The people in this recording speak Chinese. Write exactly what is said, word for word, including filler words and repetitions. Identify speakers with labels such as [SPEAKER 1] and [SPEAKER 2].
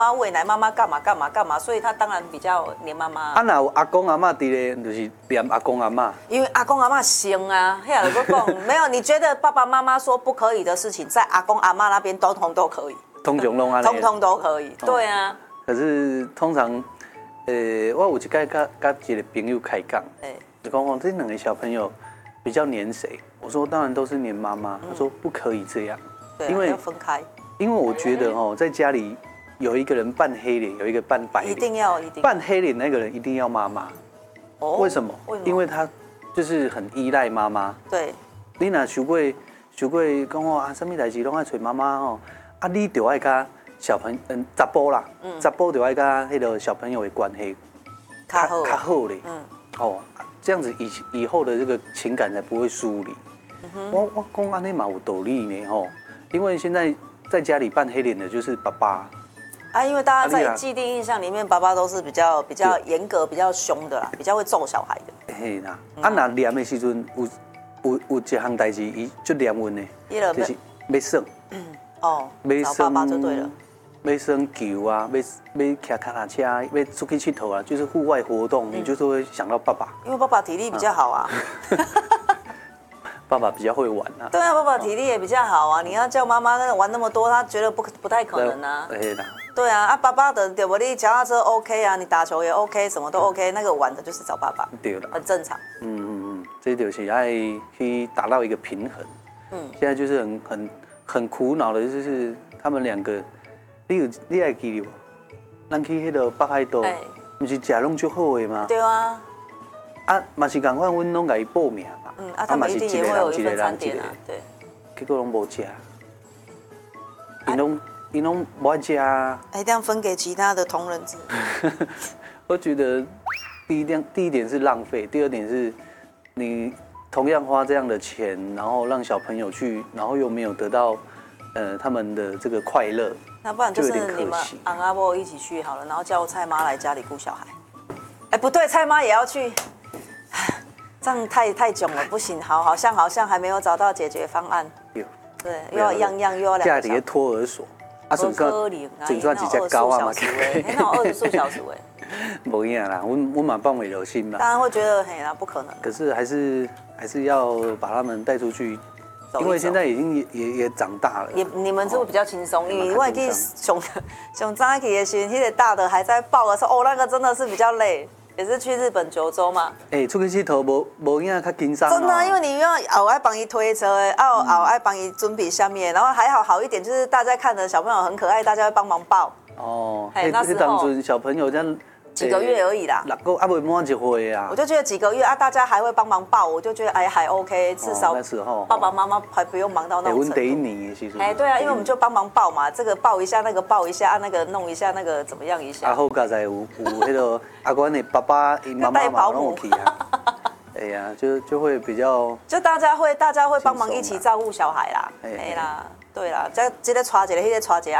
[SPEAKER 1] 妈喂奶，妈妈干嘛干嘛干嘛，所以他当然比较黏妈妈。
[SPEAKER 2] 啊，那有阿公阿嬷伫咧，就是黏阿公阿嬷。
[SPEAKER 1] 因为阿公阿嬷生啊，嘿呀，我讲没有，你觉得爸爸妈妈说不可以的事情，在阿公阿嬷那边通通都可以，
[SPEAKER 2] 通常拢安尼。
[SPEAKER 1] 通通都可以，对啊。
[SPEAKER 2] 可是通常，呃，我有一届甲甲一个朋友开讲，就讲哦，这两个小朋友比较黏谁？我说当然都是黏妈妈。他说不可以这样，
[SPEAKER 1] 因为要分开。
[SPEAKER 2] 因为我觉得哦，在家里。有一个人扮黑脸，有一个扮白脸，
[SPEAKER 1] 一定要一定。
[SPEAKER 2] 扮黑脸那个人一定要妈妈。哦，为什么？为什么？因为他就是很依赖妈妈。
[SPEAKER 1] 对。
[SPEAKER 2] 你若想过想过讲哦啊，什么代志拢爱找妈妈哦，啊，你就爱甲小朋嗯查甫啦，查甫就爱甲迄个小朋友的关系
[SPEAKER 1] 较好
[SPEAKER 2] 较好咧。嗯。哦，这样子以以后的这个情感才不会疏离。我我讲安尼嘛有道理呢吼，因为现在在家里扮黑脸的就是爸爸。
[SPEAKER 1] 啊，因为大家在既定印象里面，爸爸都是比较比较严格、比较凶的啦，比较会揍小孩的。
[SPEAKER 2] 嘿啦，啊，那念的时阵有有有一项代志，伊就念阮的，就是要耍。
[SPEAKER 1] 哦，找爸爸就对了。
[SPEAKER 2] 要耍球啊，要要骑脚踏车，要出去佚佗啊，就是户外活动，你就是会想到爸爸。
[SPEAKER 1] 因为爸爸体力比较好啊。
[SPEAKER 2] 爸爸比较会玩啊。
[SPEAKER 1] 对啊，爸爸体力也比较好啊。你要叫妈妈玩那么多，他觉得不不太可能啊。
[SPEAKER 2] 对啦。
[SPEAKER 1] 对啊，啊爸爸的对不？你脚踏车 OK 啊，你打球也 OK， 什么都 OK， 那个玩的就是找爸爸，
[SPEAKER 2] 对了，
[SPEAKER 1] 很正常。
[SPEAKER 2] 嗯嗯嗯，这就是爱去达到一个平衡。嗯，现在就是很很很苦恼的，就是他们两个，你有你还记得不？咱去迄个北海道，不是食拢足好的吗？
[SPEAKER 1] 对啊。
[SPEAKER 2] 啊，嘛是共款，阮拢甲伊报名嘛。
[SPEAKER 1] 嗯，啊他们一定也会有一份餐点啊，对。
[SPEAKER 2] 结果拢无食，因拢。因拢不爱吃啊，
[SPEAKER 1] 一定要分给其他的同仁吃。
[SPEAKER 2] 我觉得第一点，第一点是浪费，第二点是，你同样花这样的钱，然后让小朋友去，然后又没有得到，呃，他们的这个快乐，
[SPEAKER 1] 那不然就是你们昂阿波一起去好了，然后叫蔡妈来家里顾小孩。哎，不对，蔡妈也要去，这样太太囧了，不行，好，好像好像还没有找到解决方案。有，对，又要样样又要两个。
[SPEAKER 2] 家里的托儿所。
[SPEAKER 1] 啊，算算，整算几只狗啊嘛，很好，二十四小时哎，
[SPEAKER 2] 无影啦，我我嘛放袂落心啦。
[SPEAKER 1] 当然会觉得嘿啦，不可能。
[SPEAKER 2] 可是还是还是要把他们带出去，因为现在已经也也也长大了。
[SPEAKER 1] 也你们是不是比较轻松？因为我记熊熊早起的时候，那个大的还在抱的时候，哦，那个真的是比较累。也是去日本九州嘛，
[SPEAKER 2] 哎、欸，出去佚佗无无影较紧张。
[SPEAKER 1] 真的，因为你要后爱帮伊推车的，啊后爱帮伊准备下面，然后还好好一点，就是大家看的小朋友很可爱，大家会帮忙抱。
[SPEAKER 2] 哦，哎、欸，那时当初小朋友这样。
[SPEAKER 1] 几个月而已啦，
[SPEAKER 2] 六个啊，未满一岁啊。
[SPEAKER 1] 我就觉得几个月啊，大家还会帮忙抱，我就觉得哎还 OK， 至少
[SPEAKER 2] 那时候
[SPEAKER 1] 爸爸妈妈还不用忙到那种程度。
[SPEAKER 2] 第一年其实。
[SPEAKER 1] 哎，对啊，因为我们就帮忙抱嘛，这个抱一下，那个抱一下，啊那个弄一下，那个怎么样一下。
[SPEAKER 2] 啊好，刚才有有迄个阿关的爸爸、妈妈嘛拢有去啊。哎呀，就就会比较。
[SPEAKER 1] 就大家会大家会帮忙一起照顾小孩啦，哎啦。对啦，这这个带一个，迄个带一个，